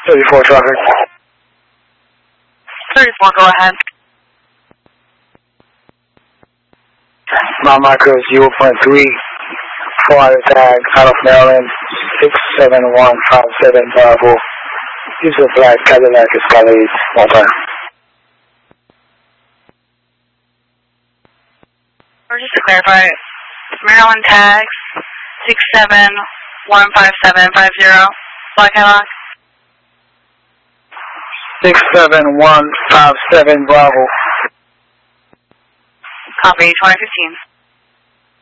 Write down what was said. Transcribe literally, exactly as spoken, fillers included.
thirty-four traffic. thirty-four, go ahead. My micro zero point three, four out of tag, out of Maryland, six seven one five seven Bravo. Use the flag Cadillac Escalade, one time. Or just to clarify, Maryland tags, six seven one five seven five zero, Black Cadillac. six seven one five seven Bravo. Copy, twenty fifteen.